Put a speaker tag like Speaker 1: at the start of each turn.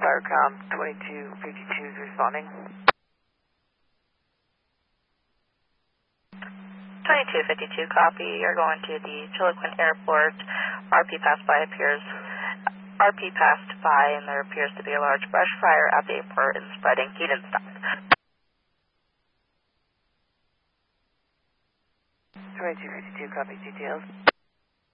Speaker 1: Firecom 2252 is responding.
Speaker 2: 2252, copy. You're going to the Chiloquin Airport. RP passed by and there appears to be a large brush fire at the airport and spreading heat and stuff.
Speaker 1: 2252, copy details.